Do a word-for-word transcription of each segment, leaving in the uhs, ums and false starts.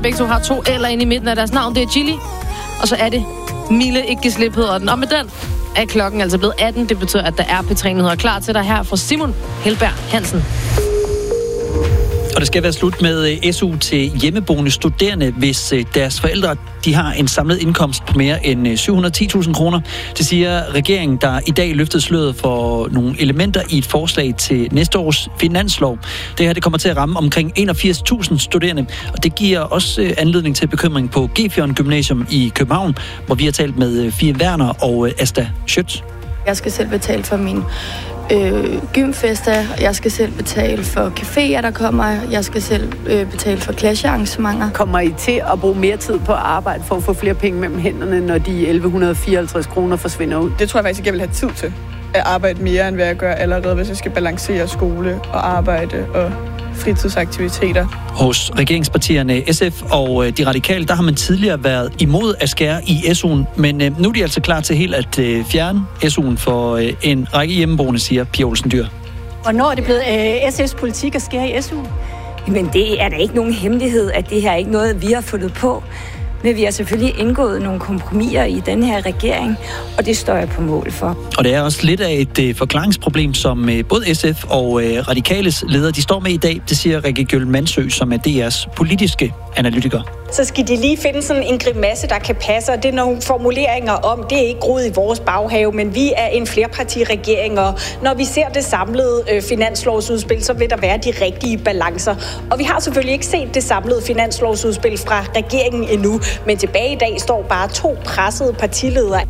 Begge to har to eller inde i midten af deres navn. Det er Chili, og så er det Mille Ikke Give Slip hedder den. Og med den er klokken altså blevet atten. Det betyder, at der er P tre-nyheder klar til dig her fra Simon Helberg Hansen. Og det skal være slut med S U til hjemmeboende studerende, hvis deres forældre de har en samlet indkomst på mere end syv hundrede og ti tusind kroner. Det siger regeringen, der i dag løftede sløret for nogle elementer i et forslag til næste års finanslov. Det her det kommer til at ramme omkring enogfirs tusind studerende, og det giver også anledning til bekymring på Gefjørn Gymnasium i København, hvor vi har talt med Fie Werner og Asta Schøtz. Jeg skal selv betale for min øh, gymfester, jeg skal selv betale for caféer, der kommer, jeg skal selv øh, betale for klassearrangementer. Kommer I til at bruge mere tid på at arbejde for at få flere penge mellem hænderne, når de elleve fireoghalvtreds kroner forsvinder ud? Det tror jeg faktisk ikke, jeg vil have tid til at arbejde mere, end hvad jeg gør allerede, hvis jeg skal balancere skole og arbejde og fritidsaktiviteter. Hos regeringspartierne S F og De Radikale, der har man tidligere været imod at skære i S U'en, men nu er de altså klar til helt at fjerne S U'en for en række hjemmeboende, siger Pia Olsen Dyhr. Hvornår er det blevet øh, S F's politik at skære i S U? Men det er da ikke nogen hemmelighed, at det her er ikke noget, vi har fundet på. Men vi har selvfølgelig indgået nogle kompromiser i den her regering, og det står jeg på mål for. Og det er også lidt af et uh, forklaringsproblem, som uh, både S F og uh, Radikales ledere, de står med i dag. Det siger Rikke Gjøl Mandsø, som er D R's politiske analytiker. Så skal de lige finde sådan en grimasse, der kan passe, og det er nogle formuleringer om, det er ikke groet i vores baghave, men vi er en flerpartiregering, og når vi ser det samlede øh, finanslovsudspil, så vil der være de rigtige balancer. Og vi har selvfølgelig ikke set det samlede finanslovsudspil fra regeringen endnu, men tilbage i dag står bare to pressede partiledere.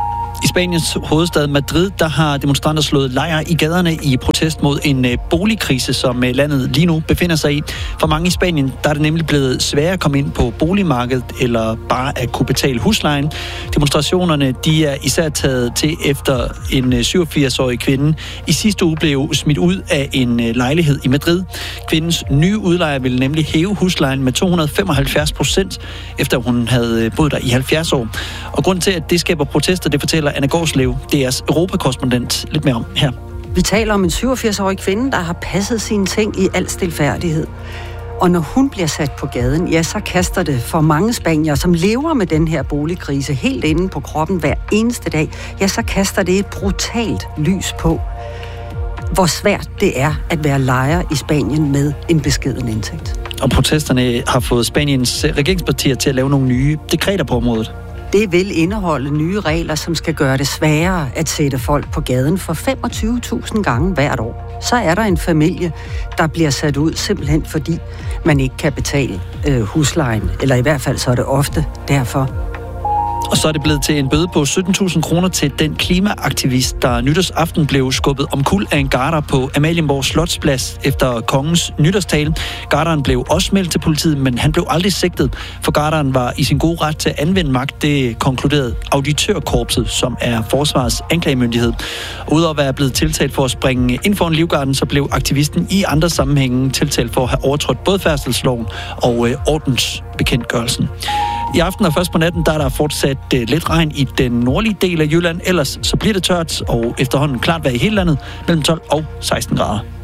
I Spaniens hovedstad Madrid, der har demonstranter slået lejr i gaderne i protest mod en øh, boligkrise, som øh, landet lige nu befinder sig i. For mange i Spanien, der er det nemlig blevet sværere at komme ind på boligmarkedet, eller bare at kunne betale huslejen. Demonstrationerne, de er især taget til efter en øh, syvogfirs-årig kvinde i sidste uge blev smidt ud af en øh, lejlighed i Madrid. Kvindens nye udlejer ville nemlig hæve huslejen med to hundrede og femoghalvfjerds procent, efter hun havde boet der i halvfjerds år. Og grund til, at det skaber protester, det fortæller Anna Gårdslev, D R's europakorrespondent, lidt mere om her. Vi taler om en syvogfirs-årig kvinde, der har passet sine ting i al stilfærdighed. Og når hun bliver sat på gaden, ja, så kaster det for mange spaniere, som lever med den her boligkrise helt inde på kroppen hver eneste dag, ja, så kaster det et brutalt lys på, hvor svært det er at være lejer i Spanien med en beskeden indtægt. Og protesterne har fået Spaniens regeringspartier til at lave nogle nye dekreter på området. Det vil indeholde nye regler, som skal gøre det sværere at sætte folk på gaden for femogtyve tusind gange hvert år. Så er der en familie, der bliver sat ud simpelthen fordi man ikke kan betale øh, huslejen, eller i hvert fald så er det ofte derfor. Og så er det blevet til en bøde på sytten tusind kroner til den klimaaktivist, der nytårsaften blev skubbet omkuld af en garder på Amalienborg Slotsplads efter kongens nytårstale. Garderen blev også meldt til politiet, men han blev aldrig sigtet, for garderen var i sin gode ret til at anvende magt. Det konkluderede auditørkorpset, som er forsvarets anklagemyndighed. Udover at være blevet tiltalt for at springe ind for en livgarden, så blev aktivisten i andre sammenhænge tiltalt for at have overtrådt både færdselsloven og øh, ordensbekendtgørelsen. I aften og først på natten, der er der fortsat uh, lidt regn i den nordlige del af Jylland. Ellers så bliver det tørt og efterhånden klart vejr i hele landet mellem tolv og seksten grader.